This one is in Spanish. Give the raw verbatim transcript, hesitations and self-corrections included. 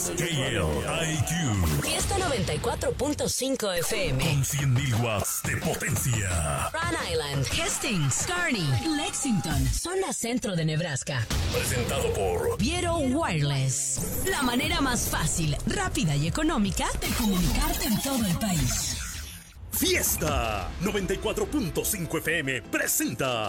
K L I Q. Fiesta noventa y cuatro punto cinco F M. Con cien mil watts de potencia. Rhode Island, Hastings, Kearney, Lexington, zona centro de Nebraska. Presentado por Viero Wireless. La manera más fácil, rápida y económica de comunicarte en todo el país. Fiesta noventa y cuatro punto cinco F M presenta